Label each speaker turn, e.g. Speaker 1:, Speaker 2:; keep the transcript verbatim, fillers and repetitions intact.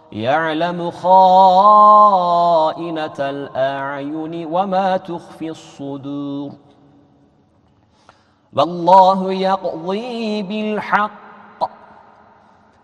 Speaker 1: يعلم خائنة الأعين وما تخفي الصدور والله يقضي بالحق